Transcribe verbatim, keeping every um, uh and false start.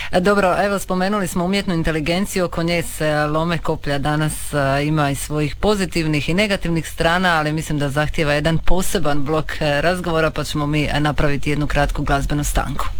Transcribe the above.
Dobro, evo spomenuli smo umjetnu inteligenciju, oko nje se lome koplja danas, ima i svojih pozitivnih i negativnih strana, ali mislim da zahtijeva jedan poseban blok razgovora, pa ćemo mi napraviti jednu kratku glazbenu stanku.